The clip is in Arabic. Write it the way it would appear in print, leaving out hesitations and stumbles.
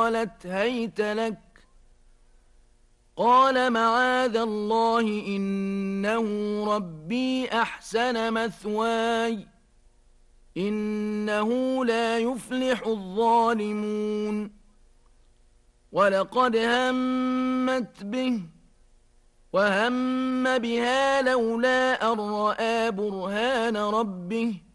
قالت هيت لك قال معاذ الله إنه ربي أحسن مثواي إنه لا يفلح الظالمون ولقد همت به وهم بها لولا أن رأى برهان ربه